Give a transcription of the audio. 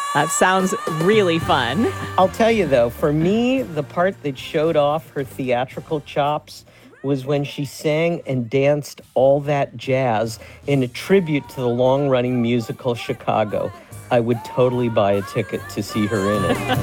That sounds really fun. I'll tell you though, for me, the part that showed off her theatrical chops was when she sang and danced All That Jazz in a tribute to the long-running musical Chicago. I would totally buy a ticket to see her in it.